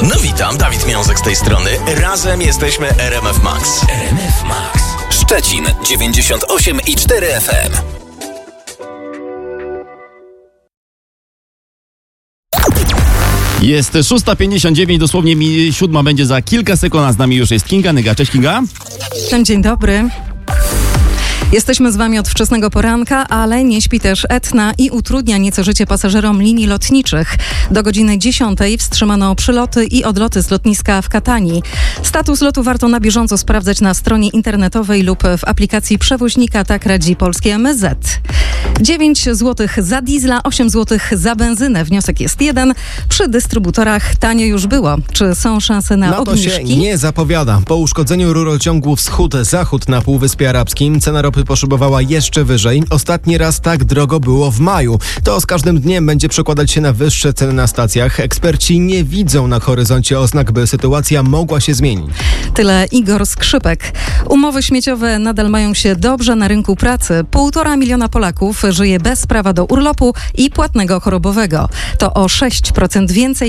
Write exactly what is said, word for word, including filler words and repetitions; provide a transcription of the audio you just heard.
No witam, Dawid Miązek z tej strony. Razem jesteśmy R M F Max. R M F Max. Szczecin dziewięćdziesiąt osiem i cztery F M. Jest szósta pięćdziesiąt dziewięć, dosłownie mi siódma będzie za kilka sekund, a z nami już jest Kinga Nyga. Cześć Kinga. Dzień dobry. Jesteśmy z Wami od wczesnego poranka, ale nie śpi też Etna i utrudnia nieco życie pasażerom linii lotniczych. Do godziny dziesiątej wstrzymano przyloty i odloty z lotniska w Katani. Status lotu warto na bieżąco sprawdzać na stronie internetowej lub w aplikacji przewoźnika, tak radzi Polskie M S Z. dziewięć złotych za diesla, osiem złotych za benzynę. Wniosek jest jeden. Przy dystrybutorach tanio już było. Czy są szanse na, na obniżki? To się nie zapowiada. Po uszkodzeniu rurociągu wschód-zachód na Półwyspie Arabskim cena ropy poszybowała jeszcze wyżej. Ostatni raz tak drogo było w maju. To z każdym dniem będzie przekładać się na wyższe ceny na stacjach. Eksperci nie widzą na horyzoncie oznak, by sytuacja mogła się zmienić. Tyle Igor Skrzypek. Umowy śmieciowe nadal mają się dobrze na rynku pracy. Półtora miliona Polaków żyje bez prawa do urlopu i płatnego chorobowego. To o sześć procent więcej